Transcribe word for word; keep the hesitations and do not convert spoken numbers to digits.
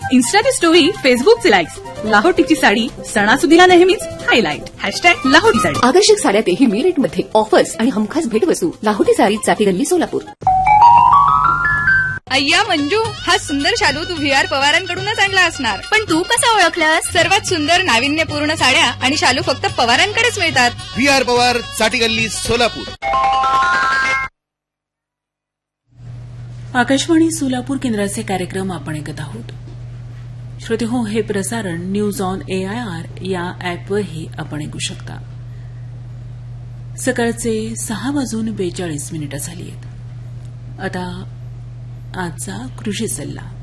इन्स्टाची story, फेसबुकचे likes, लाहोटीची sari सणासुदीला नेहमीच हायलाईट. हॅशटॅग लाहोटी साडी. आकर्षक साड्या तेही मी रेटमध्ये, ऑफर्स आणि हमखास भेटवस्तू. लाहोटी साडी, चाटी गल्ली, सोलापूर. अय्या मंजू, हा सुंदर शालू तू व्ही आर पवारांकडूनच आणला असणार. पण तू कसा ओळखलास? सर्वात सुंदर नाविन्यपूर्ण साड्या आणि शालू फक्त पवारांकडेच मिळतात. व्ही आर पवार, चाटी गल्ली, सोलापूर. आकाशवाणी सोलापूर केंद्राचे कार्यक्रम आपण ऐकत आहोत. श्रोते हो, हे प्रसारण न्यूज ऑन एआयआर या अॅपवरही आपण ऐकू शकता. सकाळचे सहा वाजून बेचाळीस मिनिटं झाली आहेत. आता आजचा कृषी सल्ला.